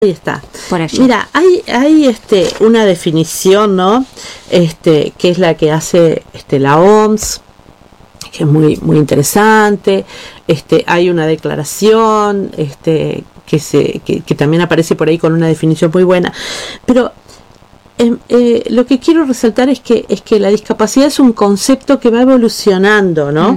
Ahí está. Por allí. Mira, hay una definición, ¿no? Que es la que hace la OMS, que es muy muy interesante. Hay una declaración que también aparece por ahí con una definición muy buena. Pero lo que quiero resaltar es que la discapacidad es un concepto que va evolucionando, ¿no?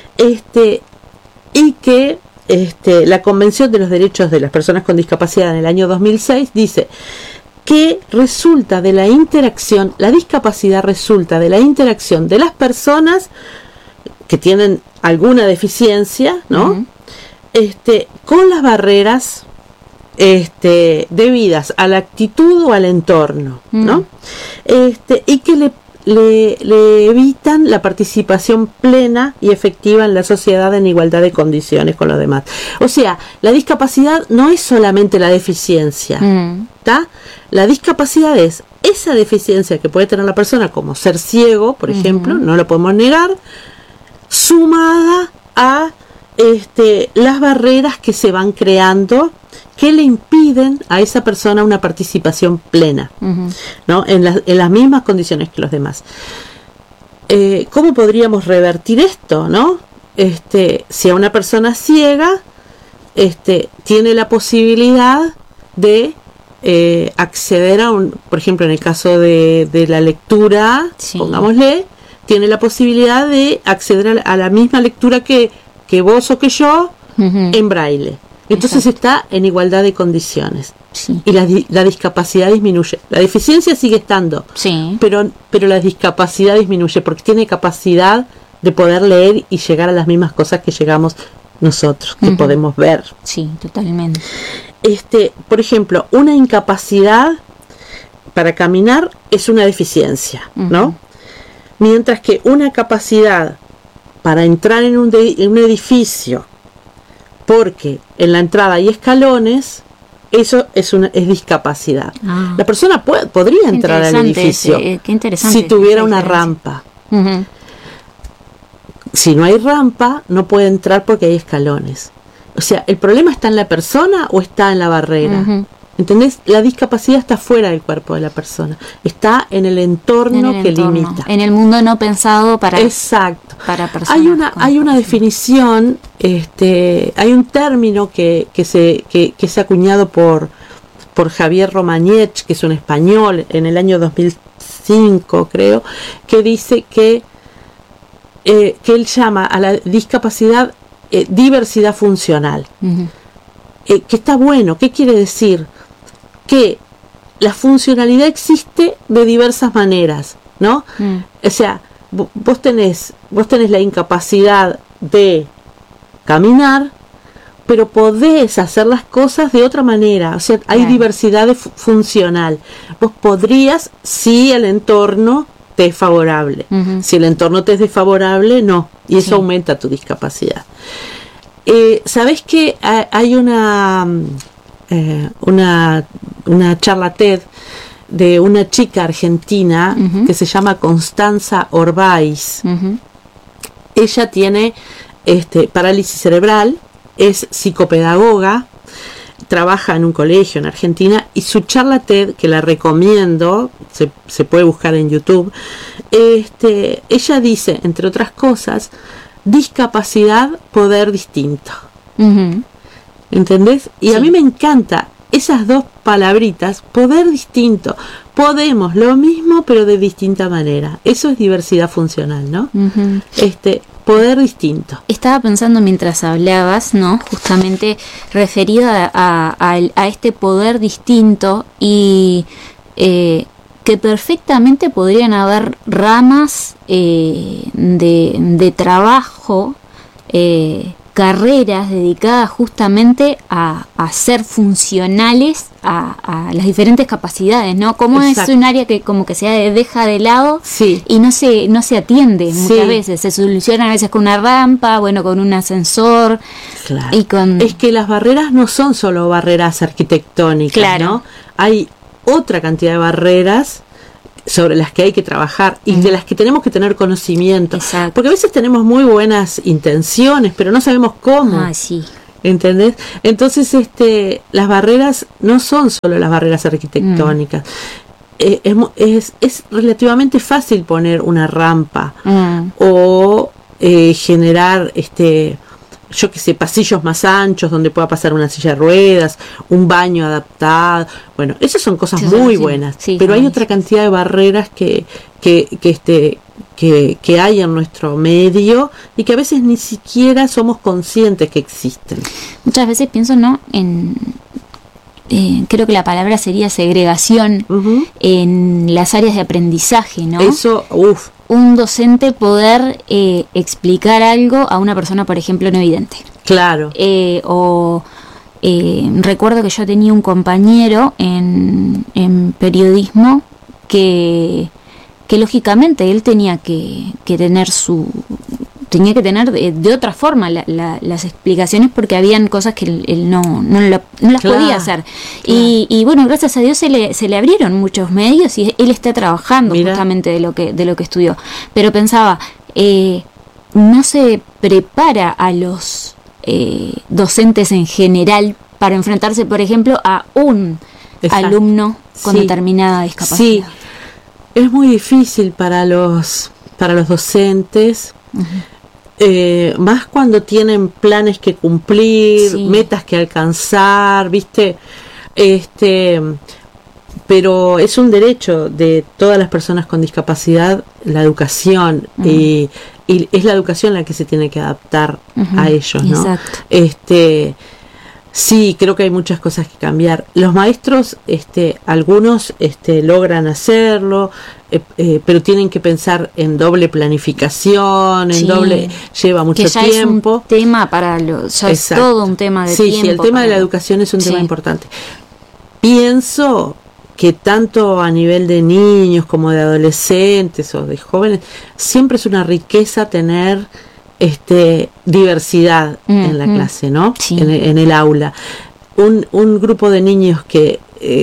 Y que la Convención de los Derechos de las Personas con Discapacidad en el año 2006 dice que resulta de la interacción, la discapacidad resulta de la interacción de las personas que tienen alguna deficiencia, ¿no? Con las barreras debidas a la actitud o al entorno, ¿no? Y que le evitan la participación plena y efectiva en la sociedad en igualdad de condiciones con los demás. O sea, la discapacidad no es solamente la deficiencia, ¿tá? La discapacidad es esa deficiencia que puede tener la persona, como ser ciego, por ejemplo, no lo podemos negar, sumada a las barreras que se van creando que le impiden a esa persona una participación plena, ¿no? En las mismas condiciones que los demás. ¿Cómo podríamos revertir esto, no? Si a una persona ciega tiene la posibilidad de acceder a por ejemplo, en el caso de la lectura, sí, pongámosle, tiene la posibilidad de acceder a la misma lectura que vos o que yo en braille. Entonces está en igualdad de condiciones. Sí. Y la discapacidad disminuye. La deficiencia sigue estando, sí, pero la discapacidad disminuye porque tiene capacidad de poder leer y llegar a las mismas cosas que llegamos nosotros, que podemos ver. Sí, totalmente. Por ejemplo, una incapacidad para caminar es una deficiencia, ¿no? Mientras que una capacidad para entrar en un edificio, porque en la entrada hay escalones, eso es discapacidad. La persona podría entrar al edificio si tuviera una rampa. Si no hay rampa, no puede entrar porque hay escalones. O sea, ¿el problema está en la persona o está en la barrera? ¿Entendés? La discapacidad está fuera del cuerpo de la persona, está en el entorno que limita. En el mundo no pensado para. Exacto. Para personas. Hay una definición, hay un término que se ha acuñado por Javier Romagnech, que es un español, en el año 2005, creo, que dice que él llama a la discapacidad diversidad funcional. Que está bueno. ¿Qué quiere decir? Que la funcionalidad existe de diversas maneras, ¿no? O sea, vos tenés la incapacidad de caminar, pero podés hacer las cosas de otra manera. O sea, hay diversidad funcional. Vos podrías, si el entorno te es favorable. Si el entorno te es desfavorable, no. Y eso aumenta tu discapacidad. ¿Sabés que hay una charla TED de una chica argentina que se llama Constanza Orbaiz? Ella tiene parálisis cerebral, es psicopedagoga, trabaja en un colegio en Argentina, y su charla TED, que la recomiendo, se puede buscar en YouTube, ella dice, entre otras cosas, discapacidad, poder distinto. ¿Entendés? Y a mí me encanta esas dos palabritas, poder distinto. Podemos lo mismo, pero de distinta manera. Eso es diversidad funcional, ¿no? Poder distinto. Estaba pensando mientras hablabas, ¿no? Justamente referido a este poder distinto, y que perfectamente podrían haber ramas de trabajo, carreras dedicadas justamente a ser funcionales a las diferentes capacidades, ¿no? Como es un área que como que se deja de lado, y no se atiende muchas veces, se soluciona a veces con una rampa, bueno, con un ascensor. Claro. Es que las barreras no son solo barreras arquitectónicas, ¿no? Hay otra cantidad de barreras sobre las que hay que trabajar y de las que tenemos que tener conocimiento. Porque a veces tenemos muy buenas intenciones, pero no sabemos cómo. ¿entendés? Entonces, las barreras no son solo las barreras arquitectónicas. Es relativamente fácil poner una rampa o generar, yo qué sé, pasillos más anchos donde pueda pasar una silla de ruedas, un baño adaptado. Bueno, esas son cosas muy buenas, pero hay otra cantidad de barreras que hay en nuestro medio y que a veces ni siquiera somos conscientes que existen. Muchas veces pienso, ¿no?, creo que la palabra sería segregación en las áreas de aprendizaje, ¿no? Eso, un docente poder explicar algo a una persona, por ejemplo, no evidente. Claro. Recuerdo que yo tenía un compañero en periodismo que lógicamente él tenía que tener de otra forma las explicaciones, porque habían cosas que él no las podía hacer. Y bueno, gracias a Dios se le abrieron muchos medios y él está trabajando justamente de lo que estudió. Pero pensaba, no se prepara a los docentes en general para enfrentarse, por ejemplo, a un alumno con determinada discapacidad. Sí, es muy difícil para los docentes. Más cuando tienen planes que cumplir, metas que alcanzar, ¿viste? Pero es un derecho de todas las personas con discapacidad la educación, y es la educación la que se tiene que adaptar a ellos, ¿no? Exacto. Sí, creo que hay muchas cosas que cambiar. Los maestros, algunos logran hacerlo, pero tienen que pensar en doble planificación, lleva mucho tiempo. Es un tema es todo un tema de tiempo. Sí, el tema de la educación es un tema importante. Pienso que tanto a nivel de niños como de adolescentes o de jóvenes, siempre es una riqueza tener diversidad en la clase, ¿no? Sí. En el aula. Un grupo de niños que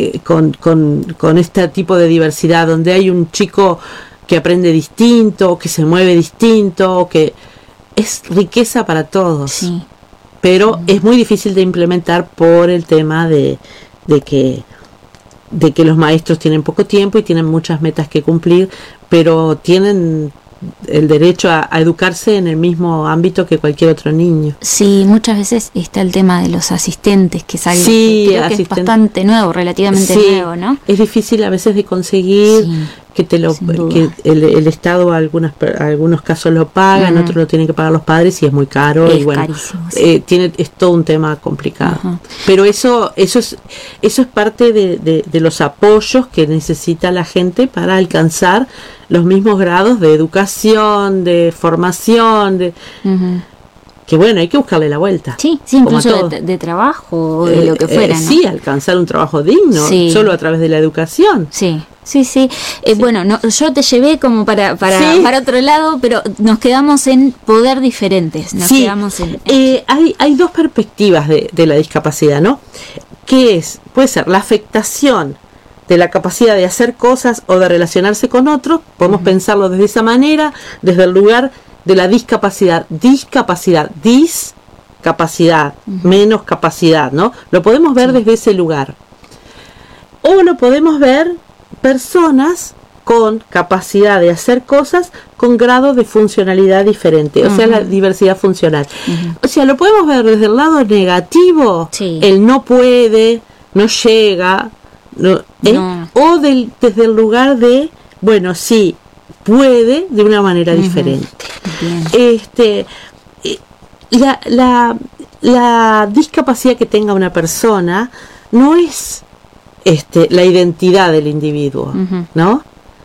con este tipo de diversidad, donde hay un chico que aprende distinto, que se mueve distinto, que es riqueza para todos. Pero es muy difícil de implementar por el tema de que los maestros tienen poco tiempo y tienen muchas metas que cumplir, pero tienen el derecho a educarse en el mismo ámbito que cualquier otro niño. Sí, muchas veces está el tema de los asistentes, que es algo que creo que es bastante nuevo, relativamente nuevo, ¿no? Es difícil a veces de conseguir, que el Estado algunos casos lo paga, en otros lo tienen que pagar los padres y es muy caro, y bueno, carísimo, es todo un tema complicado. Pero eso es parte de los apoyos que necesita la gente para alcanzar los mismos grados de educación, de formación, que bueno, hay que buscarle la vuelta. Sí, incluso de trabajo o de lo que fuera, ¿no? Sí, alcanzar un trabajo digno, solo a través de la educación. Sí. Bueno, yo te llevé como para otro lado, pero nos quedamos en poder diferentes. Hay dos perspectivas de la discapacidad, ¿no? Que puede ser la afectación de la capacidad de hacer cosas o de relacionarse con otros. Podemos pensarlo desde esa manera, desde el lugar de la discapacidad, menos capacidad, ¿no? Lo podemos ver desde ese lugar. O lo podemos ver personas con capacidad de hacer cosas con grado de funcionalidad diferente, o sea, la diversidad funcional. O sea, lo podemos ver desde el lado negativo, el no puede, no llega, o desde el lugar de, bueno, sí, puede de una manera diferente. La discapacidad que tenga una persona no es la identidad del individuo, ¿no?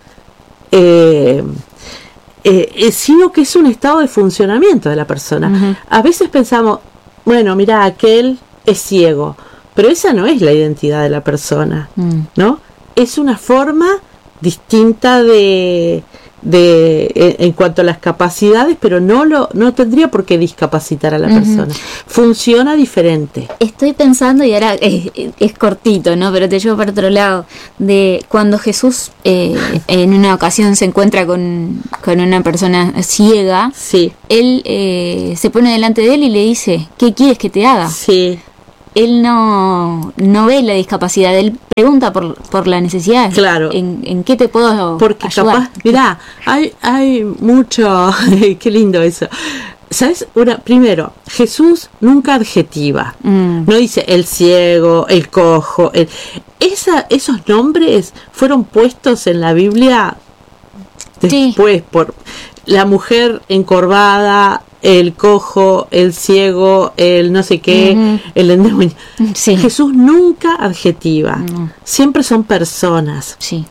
Sino que es un estado de funcionamiento de la persona. A veces pensamos, bueno, mira, aquel es ciego, pero esa no es la identidad de la persona, ¿no? Es una forma distinta de en cuanto a las capacidades, pero no tendría por qué discapacitar a la persona. Funciona diferente. Estoy pensando, y ahora es cortito, ¿no? Pero te llevo para otro lado, de cuando Jesús en una ocasión se encuentra con una persona ciega, sí. Él se pone delante de él y le dice, ¿qué quieres que te haga? Sí. Él no ve la discapacidad, él pregunta por la necesidad. Claro. ¿En qué te puedo Porque ayudar? Capaz, mirá, hay mucho, qué lindo eso. ¿Sabes? Primero, Jesús nunca adjetiva. No dice el ciego, el cojo. Esos nombres fueron puestos en la Biblia después por la mujer encorvada, el cojo, el ciego, el no sé qué, el endemoniado. Sí. Jesús nunca adjetiva. Siempre son personas. Sí.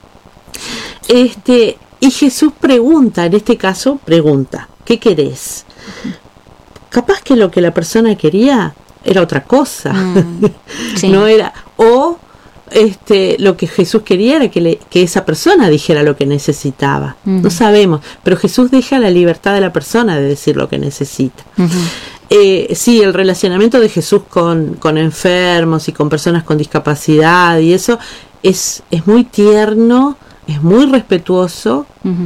Y Jesús pregunta, en este caso, pregunta, ¿qué querés? Capaz que lo que la persona quería era otra cosa. Sí. No era, lo que Jesús quería era que esa persona dijera lo que necesitaba. No sabemos, pero Jesús deja la libertad de la persona de decir lo que necesita. Sí, el relacionamiento de Jesús con enfermos y con personas con discapacidad y eso es muy tierno, es muy respetuoso.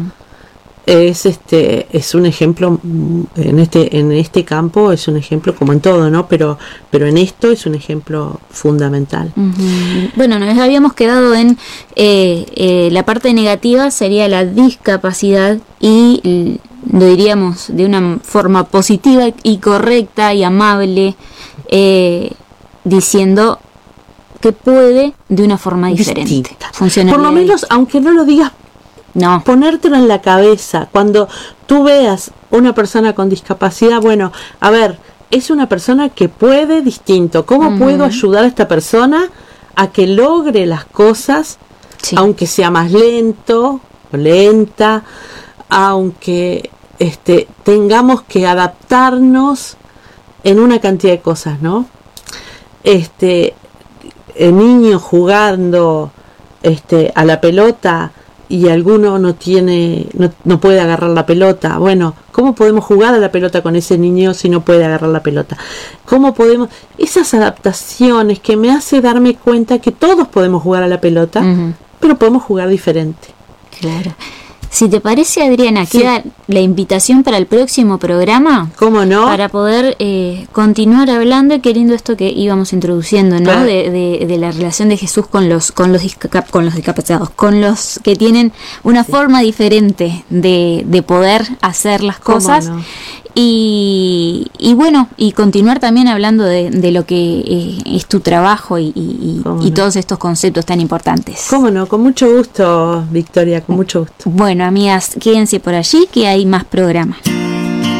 Es un ejemplo en este campo, es un ejemplo como en todo, ¿no? Pero en esto es un ejemplo fundamental. Bueno, nos habíamos quedado en la parte negativa sería la discapacidad, y lo diríamos de una forma positiva y correcta y amable, diciendo que puede de una forma diferente funcionar. Por lo menos, aunque no lo digas, ponértelo en la cabeza. Cuando tú veas una persona con discapacidad, bueno, a ver, es una persona que puede distinto. ¿Cómo puedo ayudar a esta persona a que logre las cosas, aunque sea más lento o lenta, aunque tengamos que adaptarnos en una cantidad de cosas, ¿no? El niño jugando a la pelota y alguno no puede agarrar la pelota. Bueno, ¿cómo podemos jugar a la pelota con ese niño si no puede agarrar la pelota? ¿Cómo podemos? Esas adaptaciones que me hace darme cuenta que todos podemos jugar a la pelota, pero podemos jugar diferente. Claro. Si te parece, Adriana, queda la invitación para el próximo programa. ¿Cómo no? Para poder continuar hablando y queriendo esto que íbamos introduciendo, ¿no? Claro. De la relación de Jesús con los discapacitados, con los que tienen una forma diferente de poder hacer las cosas. ¿Cómo no? Y bueno, y continuar también hablando de lo que es tu trabajo y todos estos conceptos tan importantes. ¿Cómo no? Con mucho gusto, Victoria, con mucho gusto. Bueno, amigas, quédense por allí que hay más programas.